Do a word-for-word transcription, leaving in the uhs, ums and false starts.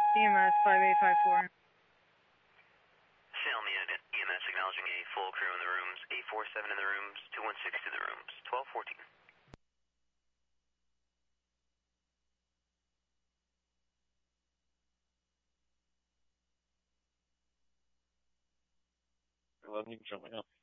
E M S five eight five four. Salem unit, E M S acknowledging a full crew in the rooms, eight four seven in the rooms, two one six to the rooms, twelve fourteen. Well, you can show me up.